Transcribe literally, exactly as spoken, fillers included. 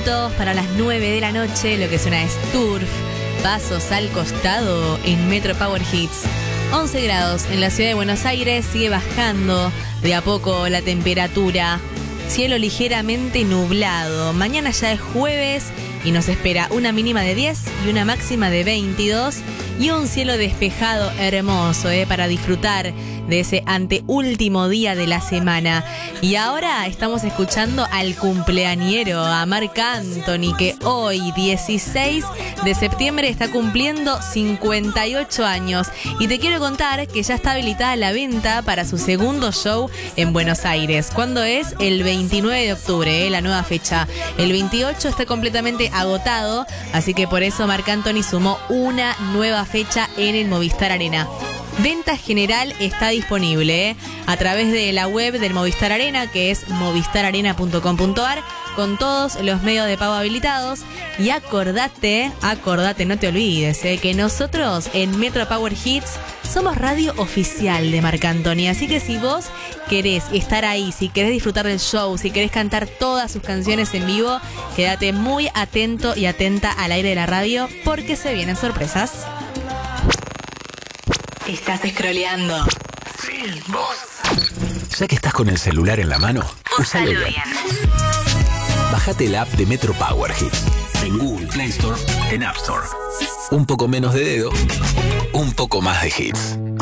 minutos para las nueve de la noche. Lo que suena es Turf, Pasos al Costado en Metro Power Hits. once grados en la ciudad de Buenos Aires, sigue bajando de a poco la temperatura. Cielo ligeramente nublado. Mañana ya es jueves y nos espera una mínima de diez y una máxima de veintidós. Y un cielo despejado hermoso, ¿eh? Para disfrutar de ese anteúltimo día de la semana. Y ahora estamos escuchando al cumpleañero, a Marc Anthony, que hoy, dieciséis de septiembre, está cumpliendo cincuenta y ocho años. Y te quiero contar que ya está habilitada la venta para su segundo show en Buenos Aires. ¿Cuándo es? El veintinueve de octubre, ¿eh? La nueva fecha. El veintiocho está completamente agotado, así que por eso Marc Anthony sumó una nueva fecha en el Movistar Arena. Venta general está disponible ¿eh? a través de la web del Movistar Arena, que es movistar arena punto com punto a r, con todos los medios de pago habilitados. Y acordate, acordate, no te olvides, ¿eh? que nosotros en Metro Power Hits somos radio oficial de Marc Anthony. Así que si vos querés estar ahí, si querés disfrutar del show, si querés cantar todas sus canciones en vivo, quédate muy atento y atenta al aire de la radio, porque se vienen sorpresas. Estás scrolleando. Sí, vos. Ya que estás con el celular en la mano, úsalo bien. bien. Bájate la app de Metro Power Hits en Google Play Store, en App Store. Un poco menos de dedo, un poco más de hits.